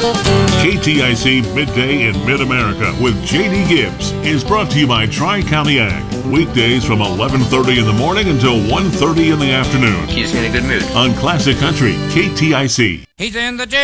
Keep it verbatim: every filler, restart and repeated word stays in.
K T I C Midday in Mid-America with J D Gibbs is brought to you by Tri-County Ag. Weekdays from eleven thirty in the morning until one thirty in the afternoon. Keeps me in a good mood. On Classic Country, K T I C. He's in the